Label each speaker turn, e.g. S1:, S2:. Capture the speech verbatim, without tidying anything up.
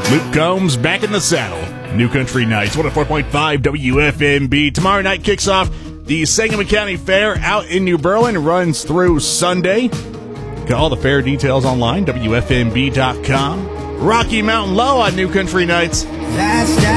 S1: Luke Combs back in the saddle. New Country Nights, one oh four point five W F M B. Tomorrow night kicks off the Sangamon County Fair out in New Berlin. Runs through Sunday. Got all the fair details online, W F M B dot com. Rocky Mountain Low on New Country Nights.